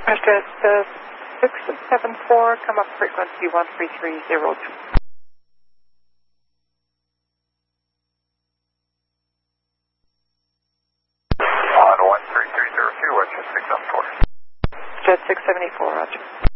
Jet 674, come up frequency 13302. On 13302, Jet 674. Jet 674, roger.